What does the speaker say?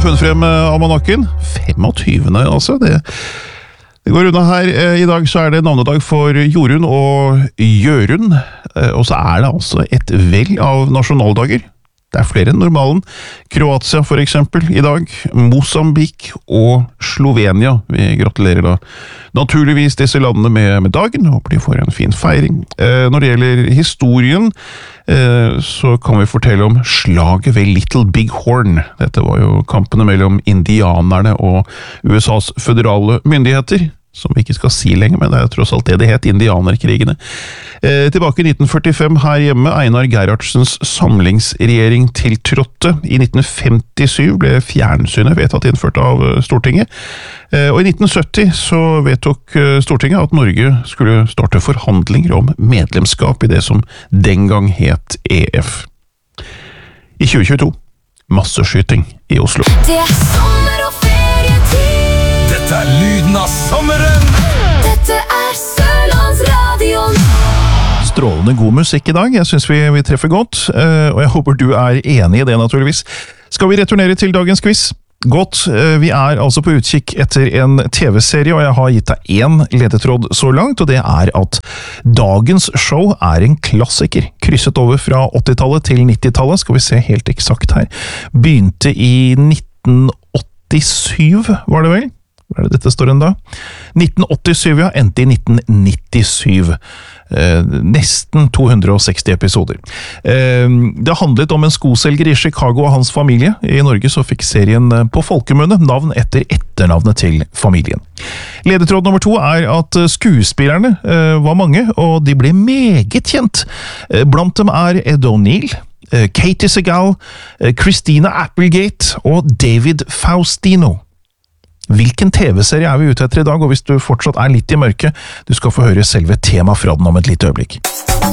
har funnet frem almanakken. 25. altså. Det går unna her. I dag så det navnedag for Jorunn og Jørund. Og så det altså et vell av nasjonaldager. Det flere enn normalen. Kroatia for eksempel i dag. Mosambik og Slovenia. Vi gratulerer da naturligvis disse landene med dagen. Håper de får en fin feiring. Når det gjelder historien, så kan vi fortelle om slaget ved Little Big Horn. Dette var jo kampene mellom indianerne og USAs føderale myndigheter, som vi ikke skal si lenger, men det tross alt det het, indianerkrigene. Tilbake i 1945 her hjemme, Einar Gerhardsens samlingsregjering tiltrådte. I 1957 ble fjernsynet vedtatt innført av Stortinget. Og i 1970 så vedtok Stortinget at Norge skulle starte forhandlinger om medlemskap i det som den gang het EF. I 2022, masseskyting i Oslo. Det sommer og ferietid. Dette lyden av sommeren. Dette Sørlandsradion. Strålende god musikk i dag. Jeg synes vi treffer godt, og jeg håper du enig i det naturligvis. Skal vi returnere til dagens quiz? Godt, vi altså på utkikk etter en TV-serie, og jeg har gitt deg en ledetråd så langt, og det at dagens show en klassiker. Krysset over fra 80-tallet til 90-tallet, skal vi se helt eksakt her. Begynte i 1987, var det vel? Hva det dette står da? 1987, ja, endte i 1997. Nesten 260 episoder. Det handlet om en skoselger i Chicago og hans familie. I Norge så fikk serien på folkemunne navn etter etternavnet til familien. Ledetråd nummer 2 at skuespillerne var mange, og de ble meget kjent. Blant dem Ed O'Neill, Katie Segal, Christina Applegate og David Faustino. Hvilken TV-serie vi ute etter i dag, og hvis du fortsatt litt i mørket, du skal få høre selve tema fra den om et lite øyeblikk.